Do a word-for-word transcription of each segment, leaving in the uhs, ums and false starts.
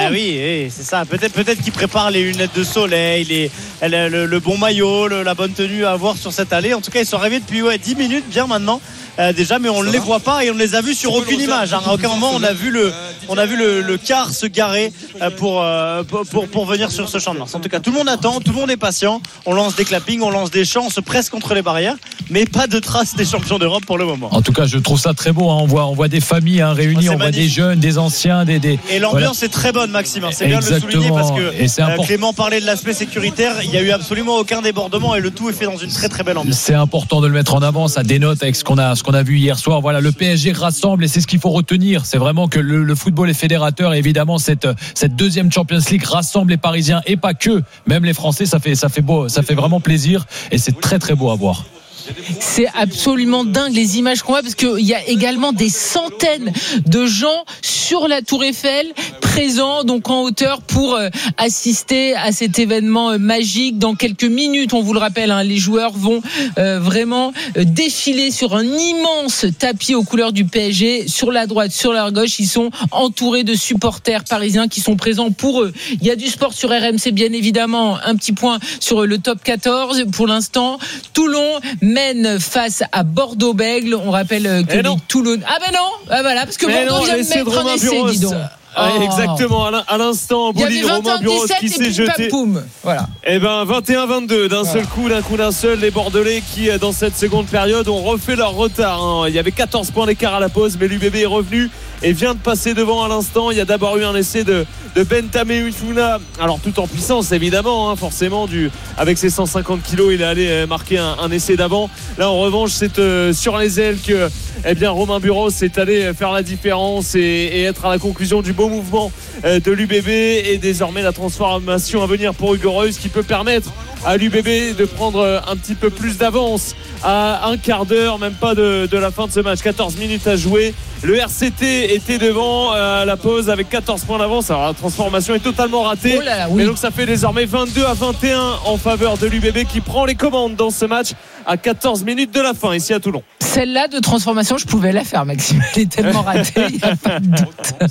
Ah oui, oui, c'est ça. Peut-être, peut-être qu'il prépare les lunettes de soleil, les, le, le, le bon maillot, le, la bonne tenue à avoir sur cette allée. En tout cas, ils sont arrivés depuis ouais, dix minutes bien maintenant. Euh, déjà, mais on ne les voit pas et on ne les a vus sur aucune image. Hein. À aucun moment on a vu le, on a vu le, le car se garer euh, pour, euh, pour, pour, pour venir sur ce champ de Mars. En tout cas, tout le monde attend, tout le monde est patient. On lance des clappings, on lance des chants, on se presse contre les barrières, mais pas de traces des champions d'Europe pour le moment. En tout cas, je trouve ça très beau. Hein. On voit, on voit des familles hein, réunies, oh, on voit des jeunes, des anciens, des. des... Et l'ambiance voilà. est très bonne, Maxime. Hein. C'est bien de le souligner parce que et c'est euh, Clément parlait de l'aspect sécuritaire. Il n'y a eu absolument aucun débordement et le tout est fait dans une très très belle ambiance. C'est important de le mettre en avant. Ça dénote avec ce qu'on a, ce qu'on a vu hier soir. Voilà, le P S G rassemble et c'est ce qu'il faut retenir. C'est vraiment que le, le football est fédérateur et évidemment cette, cette deuxième Champions League rassemble les Parisiens et pas que, même les Français. Ça fait, ça fait beau, ça fait vraiment plaisir et c'est très très beau à voir. C'est absolument dingue les images qu'on voit parce qu'il y a également des centaines de gens sur la Tour Eiffel présents donc en hauteur pour euh, assister à cet événement euh, magique. Dans quelques minutes, on vous le rappelle, hein, les joueurs vont euh, vraiment euh, défiler sur un immense tapis aux couleurs du P S G. Sur la droite, sur la gauche, ils sont entourés de supporters parisiens qui sont présents pour eux. Il y a du sport sur R M C bien évidemment. Un petit point sur le top quatorze. Pour l'instant, Toulon mène face à Bordeaux-Bègles. On rappelle que les Toulon. Ah ben non, ah, voilà, parce que mais Bordeaux non, vient de mettre un essai, dis donc. Ah, oh. Exactement, à l'instant, Bolide, Romain Buros qui s'est jeté. Voilà. Et ben vingt et un vingt-deux d'un voilà. seul coup, d'un coup d'un seul, les Bordelais qui dans cette seconde période ont refait leur retard. Hein. Il y avait quatorze points d'écart à la pause, mais l'U B B est revenu et vient de passer devant à l'instant. Il y a d'abord eu un essai de, de Bentame Uifuna, alors tout en puissance évidemment, hein, forcément du, avec ses cent cinquante kilos, il est allé marquer un, un essai d'avant. Là en revanche, c'est euh, sur les ailes que eh bien Romain Buros est allé faire la différence et, et être à la conclusion du beau mouvement de l'U B B et désormais la transformation à venir pour Hugo Reus qui peut permettre à l'U B B de prendre un petit peu plus d'avance à un quart d'heure, même pas de, de la fin de ce match. Quatorze minutes à jouer. Le R C T était devant à la pause avec quatorze points d'avance. Alors la transformation est totalement ratée. Oh là là, oui. Et donc ça fait désormais vingt-deux à vingt et un en faveur de l'U B B qui prend les commandes dans ce match à quatorze minutes de la fin ici à Toulon. Celle-là de transformation, je pouvais la faire, Maxime. Elle est tellement ratée, il n'y a pas de doute.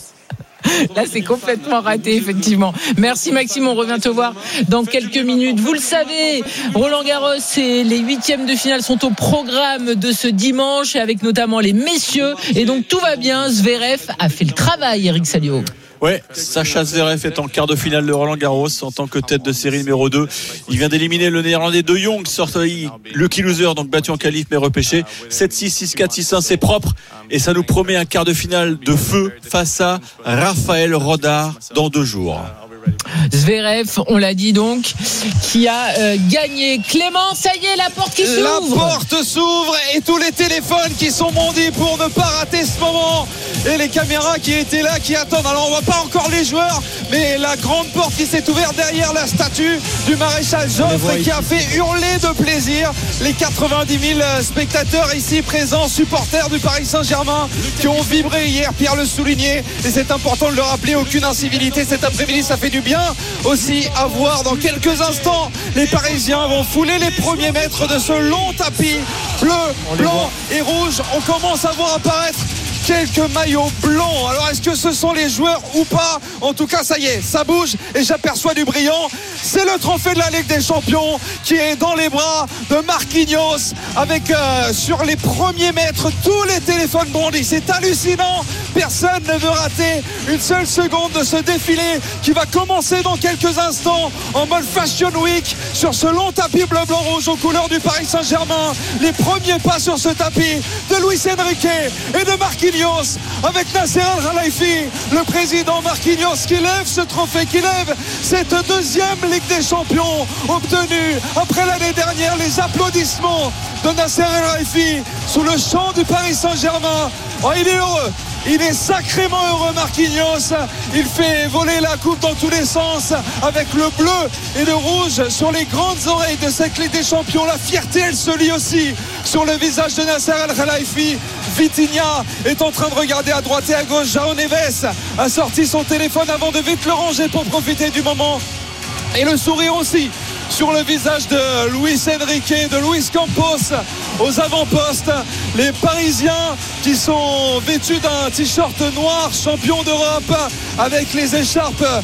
Là, c'est complètement raté, effectivement. Merci, Maxime. On revient te voir dans quelques minutes. Vous le savez, Roland Garros et les huitièmes de finale sont au programme de ce dimanche, avec notamment les messieurs. Et donc, tout va bien. Zverev a fait le travail, Eric Salio. Ouais, Sacha Zverev est en quart de finale de Roland Garros en tant que tête de série numéro deux. Il vient d'éliminer le néerlandais De Jong, sorti lucky loser, donc battu en qualif mais repêché. sept six, six quatre, six un, c'est propre. Et ça nous promet un quart de finale de feu face à Raphaël Rodard dans deux jours. Zverev, on l'a dit donc, qui a euh, gagné. Clément, ça y est, la porte qui s'ouvre. La porte s'ouvre et tous les téléphones qui sont bondis pour ne pas rater ce moment. Et les caméras qui étaient là, qui attendent. Alors on voit pas encore les joueurs, mais la grande porte qui s'est ouverte derrière la statue du maréchal Joffre qui a fait hurler de plaisir les quatre-vingt-dix mille spectateurs ici présents, supporters du Paris Saint-Germain, qui ont vibré hier. Pierre le soulignait et c'est important de le rappeler, aucune incivilité cet après-midi, ça fait du bien aussi à voir. Dans quelques instants, les Parisiens vont fouler les premiers mètres de ce long tapis bleu, blanc et rouge. On commence à voir apparaître quelques maillots blancs. Alors est-ce que ce sont les joueurs ou pas? En tout cas, ça y est, ça bouge et j'aperçois du brillant. C'est le trophée de la Ligue des Champions qui est dans les bras de Marquinhos avec euh, sur les premiers mètres tous les téléphones bondis. C'est hallucinant. Personne ne veut rater une seule seconde de ce défilé qui va commencer dans quelques instants en mode Fashion Week sur ce long tapis bleu, blanc, rouge aux couleurs du Paris Saint-Germain. Les premiers pas sur ce tapis de Luis Enrique et de Marquinhos avec Nasser Al-Khelaifi, le président Marquinhos qui lève ce trophée, qui lève cette deuxième Ligue des Champions obtenue après l'année dernière. Les applaudissements de Nasser Al-Khelaifi sous le chant du Paris Saint-Germain. Oh, il est heureux. Il est sacrément heureux, Marquinhos. Il fait voler la coupe dans tous les sens avec le bleu et le rouge sur les grandes oreilles de cette Ligue des Champions. La fierté, elle se lit aussi sur le visage de Nasser Al-Khelaifi. Vitinha est en train de regarder à droite et à gauche. João Neves a sorti son téléphone avant de vite le ranger pour profiter du moment. Et le sourire aussi sur le visage de Luis Enrique, de Luis Campos aux avant-postes. Les Parisiens qui sont vêtus d'un t-shirt noir, champion d'Europe, avec les écharpes